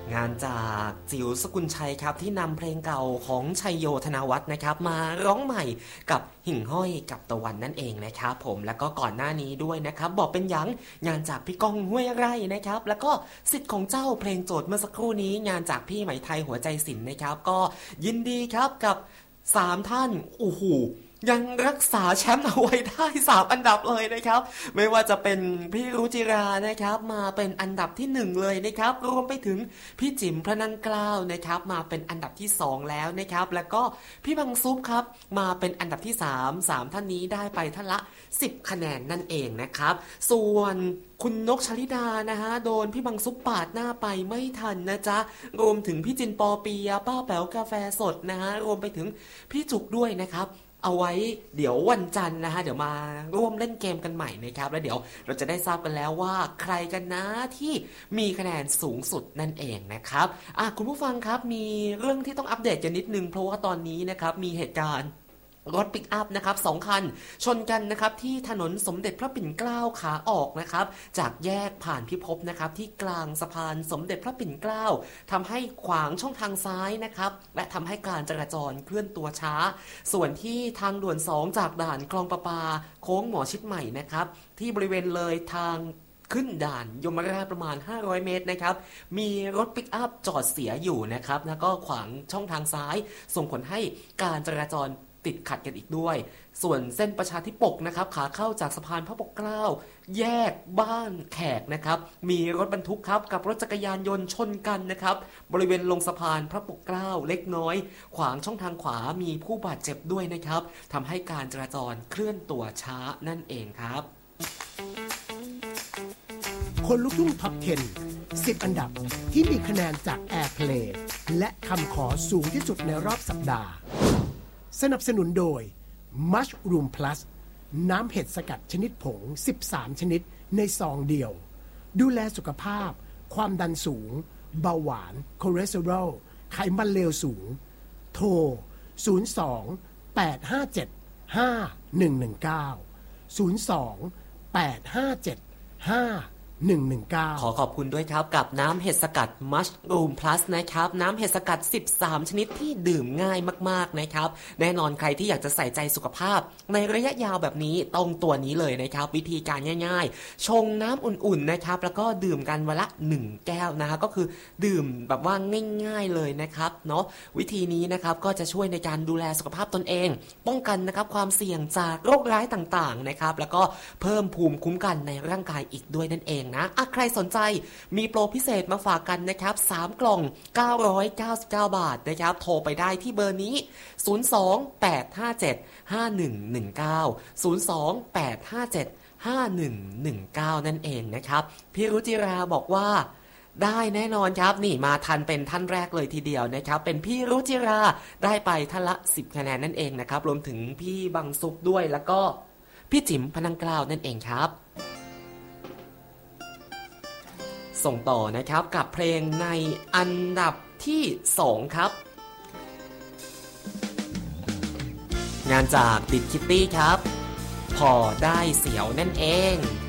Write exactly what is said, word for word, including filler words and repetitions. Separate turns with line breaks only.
งานจากจิ๋วสกุลชัยครับที่นำเพลงเก่าของชัยโยธนวัฒน์นะครับมาร้องใหม่กับหิ่งห้อยกับตะวันนั่นเองนะครับผมแล้วก็ก่อนหน้านี้ด้วยนะครับบอกเป็นหยังงานจากพี่ก้องห้วยไร่นะครับแล้วก็สิทธิ์ของเจ้าเพลงโจทย์เมื่อสักครู่นี้งานจากพี่ไหมไทยหัวใจศิลป์นะครับก็ยินดีครับกับสามท่านโอ้โหยังรักษาแชมป์เอาไว้ได้สามอันดับเลยนะครับไม่ว่าจะเป็นพี่รุจิรานะครับมาเป็นอันดับที่หนึ่งเลยนะครับรวมไปถึงพี่จิ๋มพระนันเกล้านะครับมาเป็นอันดับที่สองแล้วนะครับแล้วก็พี่บังซุปครับมาเป็นอันดับที่สาม สามท่านนี้ได้ไปท่านละสิบคะแนนนั่นเองนะครับส่วนคุณนกชลิดานะฮะโดนพี่บังซุปปาดหน้าไปไม่ทันนะจ๊ะรวมถึงพี่จินปอปียป้าแป๋วกาแฟสดนะฮะรวมไปถึงพี่จุกด้วยนะครับเอาไว้เดี๋ยววันจันทร์นะฮะเดี๋ยวมาร่วมเล่นเกมกันใหม่นะครับแล้วเดี๋ยวเราจะได้ทราบกันแล้วว่าใครกันนะที่มีคะแนนสูงสุดนั่นเองนะครับอ่ะคุณผู้ฟังครับมีเรื่องที่ต้องอัปเดตกันนิดนึงเพราะว่าตอนนี้นะครับมีเหตุการณ์รถปิกอัพนะครับสองคันชนกันนะครับที่ถนนสมเด็จพระปิ่นเกล้าขาออกนะครับจากแยกผ่านพิภพนะครับที่กลางสะพานสมเด็จพระปิ่นเกล้าทำให้ขวางช่องทางซ้ายนะครับและทำให้การจราจรเคลื่อนตัวช้าส่วนที่ทางด่วนสองจากด่านคลองประปาโค้งหมอชิดใหม่นะครับที่บริเวณเลยทางขึ้นด่านยมราชประมาณห้าร้อยเมตรนะครับมีรถปิกอัพจอดเสียอยู่นะครับแล้วก็ขวางช่องทางซ้ายส่งผลให้การจราจรติดขัดกันอีกด้วยส่วนเส้นประชาธิปกนะครับขาเข้าจากสะพานพระปกเกล้าแยกบ้านแขกนะครับมีรถบรรทุกครับกับรถจักรยานยนต์ชนกันนะครับบริเวณลงสะพานพระปกเกล้าเล็กน้อยขวางช่องทางขวามีผู้บาดเจ็บด้วยนะครับทำให้การจราจรเคลื่อนตัวช้านั่นเองครับ
คนลุกทุ่งท็อปสิบ สิบอันดับที่มีคะแนนจาก Airplay และคำขอสูงที่สุดในรอบสัปดาห์สนับสนุนโดย Mushroom Plus น้ำเห็ดสกัดชนิดผงสิบสามชนิดในซองเดียวดูแลสุขภาพความดันสูงเบาหวานคอเลสเตอรอลไขมันเลวสูงโทรศูนย์ สอง แปด ห้า เจ็ด ห้า หนึ่ง หนึ่ง เก้า ศูนย์ สอง แปด ห้า เจ็ด ห้า หนึ่ง หนึ่ง เก้า
ขอขอบคุณด้วยครับกับน้ำเห็ดสกัด Mushroom Plus นะครับน้ำเห็ดสกัดสิบสามชนิดที่ดื่มง่ายมากๆนะครับแน่นอนใครที่อยากจะใส่ใจสุขภาพในระยะยาวแบบนี้ต้องตัวนี้เลยนะครับวิธีการง่ายๆชงน้ำอุ่นๆนะครับแล้วก็ดื่มกันวันละหนึ่งแก้วนะฮะก็คือดื่มแบบว่าง่ายๆเลยนะครับเนาะวิธีนี้นะครับก็จะช่วยในการดูแลสุขภาพตนเองป้องกันนะครับความเสี่ยงจากโรคร้ายต่างๆนะครับแล้วก็เพิ่มภูมิคุ้มกันในร่างกายอีกด้วยนั่นเองนะใครสนใจมีโปรพิเศษมาฝากกันนะครับสามกล่องเก้าร้อยเก้าสิบเก้าบาทนะครับโทรไปได้ที่เบอร์นี้ศูนย์ สอง แปด ห้า เจ็ด ห้า หนึ่ง หนึ่ง เก้า ศูนย์ สอง แปด ห้า เจ็ด ห้า หนึ่ง หนึ่ง เก้านั่นเองนะครับพี่รุจิราบอกว่าได้แน่นอนครับนี่มาทันเป็นท่านแรกเลยทีเดียวนะครับเป็นพี่รุจิราได้ไปท่านละสิบคะแนนนั่นเองนะครับรวมถึงพี่บังซุปด้วยแล้วก็พี่จิ๋มพนังเกล้านั่นเองครับส่งต่อนะครับกับเพลงในอันดับที่สองครับงานจากดิดคิตตี้ครับพอได้เสียวนั่นเอง